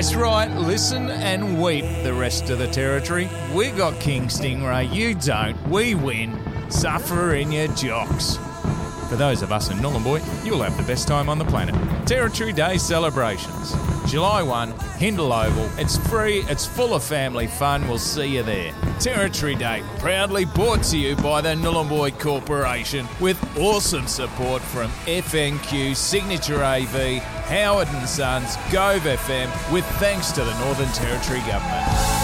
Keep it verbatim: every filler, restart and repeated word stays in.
That's right, listen and weep the rest of the territory. We got King Stingray, you don't, we win. Suffer in your jocks. For those of us in Nhulunbuy, you'll have the best time on the planet. Territory Day celebrations. July first, Hindle Oval. It's free, it's full of family fun. We'll see you there. Territory Day, proudly brought to you by the Nhulunbuy Corporation with awesome support from F N Q, Signature A V, Howard and Sons, Gove F M, with thanks to the Northern Territory Government.